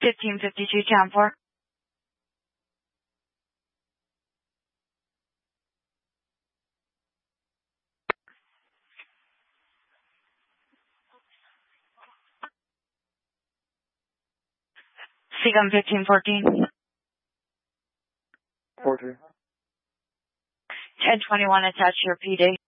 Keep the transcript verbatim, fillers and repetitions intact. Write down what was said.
fifteen fifty-two, town four. Seagun fifteen fourteen. fourteen. ten twenty-one, attach your P D.